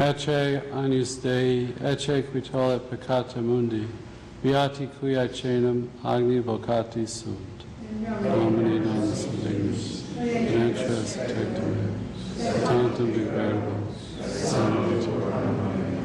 Ecce Agnus Dei, ecce qui tollet peccata mundi, beati qui aecenum agni vocati sunt. Domini non salvimus, in entras tectum, tantum viverbo,